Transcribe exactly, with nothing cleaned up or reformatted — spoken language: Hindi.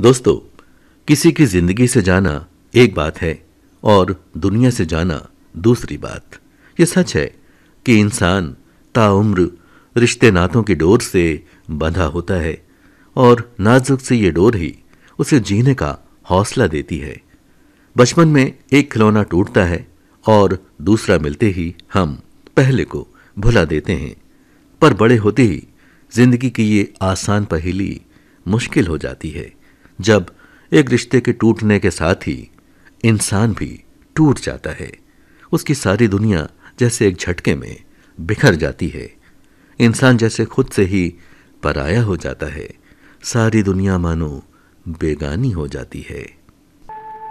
दोस्तों, किसी की जिंदगी से जाना एक बात है और दुनिया से जाना दूसरी बात। ये सच है कि इंसान ताउम्र रिश्ते नातों की डोर से बंधा होता है और नाजुक से ये डोर ही उसे जीने का हौसला देती है। बचपन में एक खिलौना टूटता है और दूसरा मिलते ही हम पहले को भुला देते हैं, पर बड़े होते ही जिंदगी की ये आसान पहेली मुश्किल हो जाती है जब एक रिश्ते के टूटने के साथ ही इंसान भी टूट जाता है। उसकी सारी दुनिया जैसे एक झटके में बिखर जाती है। इंसान जैसे खुद से ही पराया हो जाता है। सारी दुनिया मानो बेगानी हो जाती है।